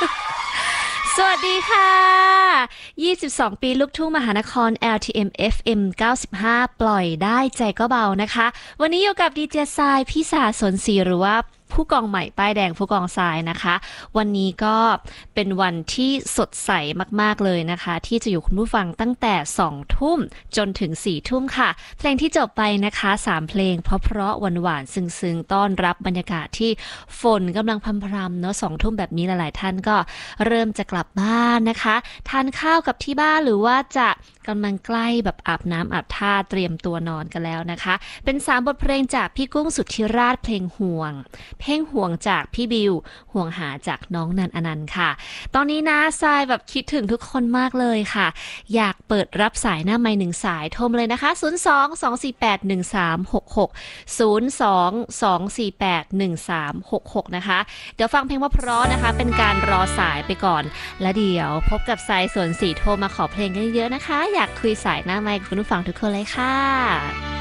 สวัสดีค่ะ 22 ปีลูกทุ่งมหานคร LTM FM 95 ปล่อยได้ใจก็เบานะคะ วันนี้อยู่กับดีเจทรายพี่สาสนศรีหรือว่าผู้กองใหม่ป้ายแดงผู้กองทรายนะคะ วันนี้ก็เป็นวันที่สดใสมากๆเลยนะคะที่จะอยู่คุณผู้ฟังตั้งแต่2ทุ่มจนถึง4ทุ่มค่ะเพลงที่จบไปนะคะ3เพลงเพราะๆหวานๆซึ้งๆต้อนรับบรรยากาศที่ฝนกำลังพรำๆเนาะ2ทุ่มแบบนี้หลายๆท่านก็เริ่มจะกลับบ้านนะคะทานข้าวกับที่บ้านหรือว่าจะกำลังใกล้แบบอาบน้ำอาบท่าเตรียมตัวนอนกันแล้วนะคะเป็น3บทเพลงจากพี่กุ้งสุทธิราชเพลงห่วง เพ่งห่วงจากพี่บิวห่วงหาจากน้องนันอนันต์ค่ะตอนนี้นะทรายแบบคิดถึงทุกคนมากเลยค่ะอยากเปิดรับสายหน้าไมค์หนึ่งสายโทรมาเลยนะคะ02-248-1366 02-248-1366นะคะเดี๋ยวฟังเพลงว่าเพราะนะคะเป็นการรอสายไปก่อนและเดี๋ยวพบกับทรายสวนสีโทรมาขอเพลงกันเยอะๆนะคะอยากคุยสายหน้าไมค์กับคุณผู้ฟังทุกคนเลยค่ะ